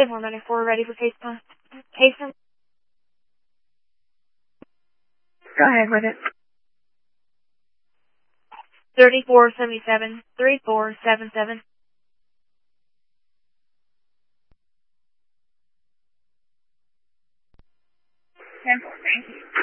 494, ready for case from. Go ahead with it. 3477, 3477. 10-4, thank you.